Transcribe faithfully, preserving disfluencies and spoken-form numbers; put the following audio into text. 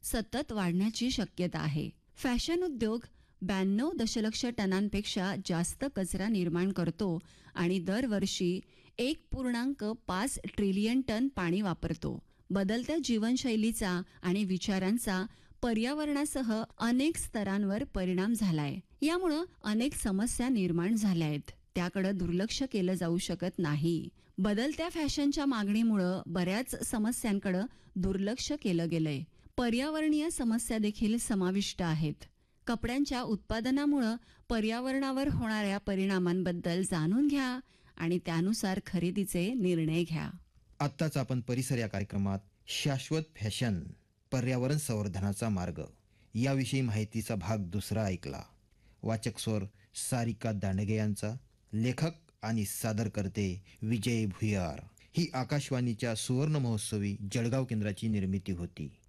सतत वाढण्याची शक्यता आहे. फॅशन उद्योग ब्याण्णव दशलक्ष टनांपेक्षा जास्त कचरा निर्माण करतो आणि दरवर्षी एक पूर्णांक पाच ट्रिलियन टन पाणी वापरतो. बदलत्या जीवनशैलीचा आणि विचारांचा पर्यावरणासह अनेक स्तरांवर परिणाम झालाय. यामुळं अनेक समस्या निर्माण झाल्या आहेत. त्याकडे दुर्लक्ष केलं जाऊ शकत नाही. बदलत्या फॅशनच्या मागणीमुळं बऱ्याच समस्यांकडे दुर्लक्ष केलं गेलंय. पर्यावरणीय समस्या देखील समाविष्ट आहेत. कपड्यांच्या उत्पादनामुळं पर्यावरणावर होणाऱ्या परिणामांबद्दल जाणून घ्या आणि त्यानुसार खरेदीचे निर्णय घ्या. आत्ताच आपण परिसर या कार्यक्रमात शाश्वत फॅशन, पर्यावरण संवर्धनाचा मार्ग याविषयी माहितीचा भाग दुसरा ऐकला. वाचक स्वर सारिका दांडगे यांचा, लेखक आणि सादरकर्ते विजय भुयार. ही आकाशवाणीच्या सुवर्ण महोत्सवी जळगाव केंद्राची निर्मिती होती.